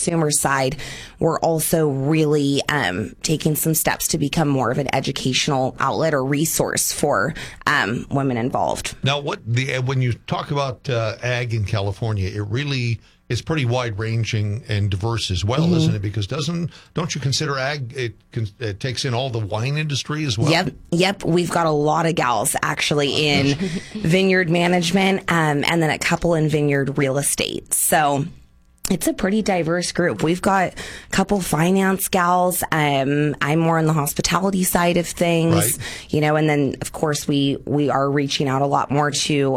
consumer side, we're also really taking some steps to become more of an educational outlet or resource for women involved. Now, when you talk about ag in California, it really is pretty wide-ranging and diverse as well, isn't it? Because don't you consider ag, it takes in all the wine industry as well? Yep. We've got a lot of gals actually in vineyard management and then a couple in vineyard real estate. So it's a pretty diverse group. We've got a couple finance gals. I'm more on the hospitality side of things, right. And then of course we are reaching out a lot more to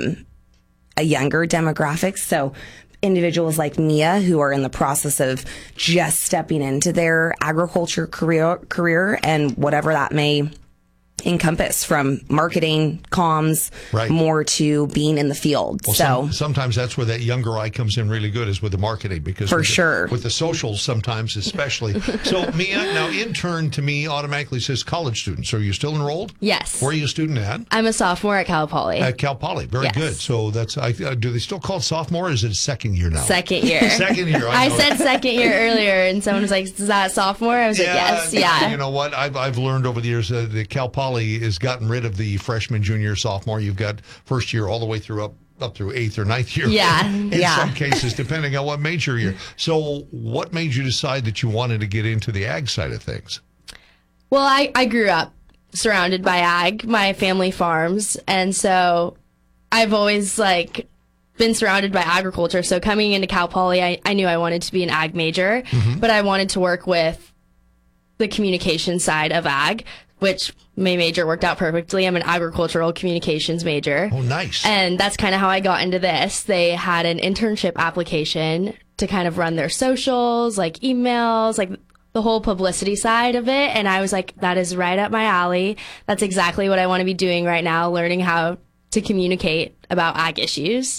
a younger demographic. So individuals like Mia who are in the process of just stepping into their agriculture career and whatever that may encompass, from marketing, comms, right. more to being in the field. Well, sometimes that's where that younger eye comes in really good, is with the marketing, because with the socials sometimes especially. So Mia, now intern to me automatically says college students. Are you still enrolled? Yes. Where are you a student at? I'm a sophomore at Cal Poly. At Cal Poly. Very good. So that's, do they still call it sophomore, or is it second year now? Second year. Second year. I said second year earlier, and someone was like, is that sophomore? I was like, yes. Yeah. You know what? I've learned over the years that Cal Poly has gotten rid of the freshman, junior, sophomore. You've got first year all the way through up through eighth or ninth year. Yeah. In some cases, depending on what major you're. So what made you decide that you wanted to get into the ag side of things? Well, I grew up surrounded by ag. My family farms. And so I've always been surrounded by agriculture. So coming into Cal Poly, I knew I wanted to be an ag major, but I wanted to work with the communication side of ag, which my major worked out perfectly. I'm an agricultural communications major. Oh, nice. And that's kind of how I got into this. They had an internship application to kind of run their socials, emails, the whole publicity side of it. And I was like, that is right up my alley. That's exactly what I want to be doing right now, learning how to communicate about ag issues.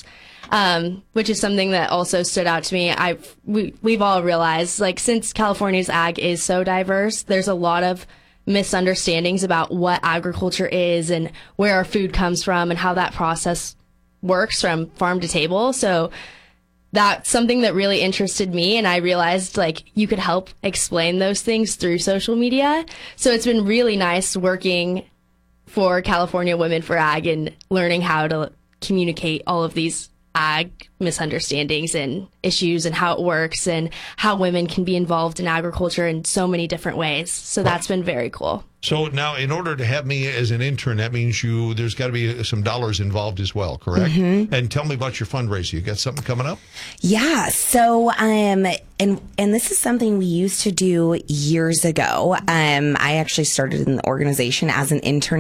Which is something that also stood out to me. We've all realized, since California's ag is so diverse, there's a lot of misunderstandings about what agriculture is and where our food comes from and how that process works from farm to table. So that's something that really interested me, and I realized you could help explain those things through social media. So it's been really nice working for California Women for Ag and learning how to communicate all of these ag misunderstandings and issues and how it works and how women can be involved in agriculture in so many different ways. So that's been very cool. So now, in order to have me as an intern, that means there's got to be some dollars involved as well, correct? And tell me about your fundraiser. You got something coming up? Yeah. So, and this is something we used to do years ago. I actually started in the organization as an intern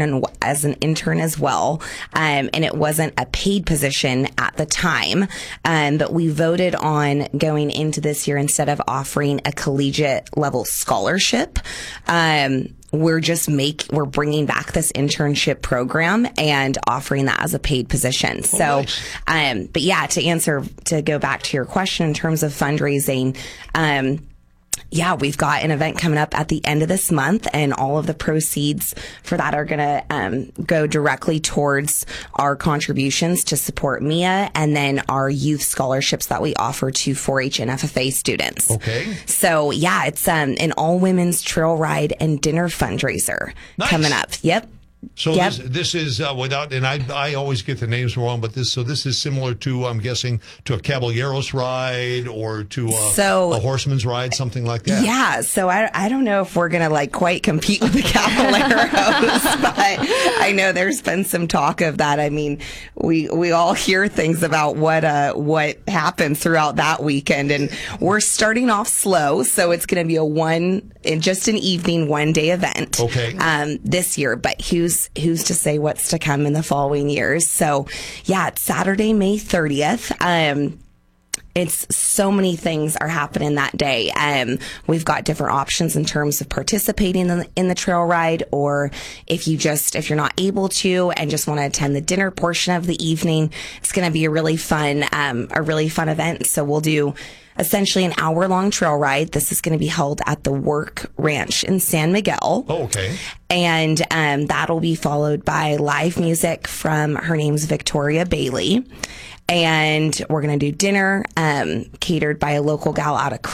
as well. And it wasn't a paid position at the time. But we voted on going into this year, instead of offering a collegiate level scholarship, we're bringing back this internship program and offering that as a paid position. Nice. But yeah, to go back to your question in terms of fundraising, we've got an event coming up at the end of this month, and all of the proceeds for that are going to go directly towards our contributions to support Mia, and then our youth scholarships that we offer to 4-H and FFA students. Okay. So yeah, it's an all women's trail ride and dinner fundraiser coming up. Yep. So this is without, and I always get the names wrong, but this is similar to, I'm guessing, to a Caballeros ride or to a horseman's ride, something like that. Yeah. So I don't know if we're gonna quite compete with the Caballeros, but I know there's been some talk of that. I mean, we all hear things about what happens throughout that weekend, and we're starting off slow, so it's gonna be just an evening, 1-day event. Okay. This year, but who's to say what's to come in the following years? So yeah, it's Saturday, May 30th. It's so many things are happening that day. We've got different options in terms of participating in the trail ride, or if you're not able to and just want to attend the dinner portion of the evening, it's going to be a really fun event. So we'll do essentially an hour-long trail ride. This is going to be held at the Work Ranch in San Miguel. Oh, okay. And that'll be followed by live music from, her name's Victoria Bailey. And we're going to do dinner catered by a local gal out of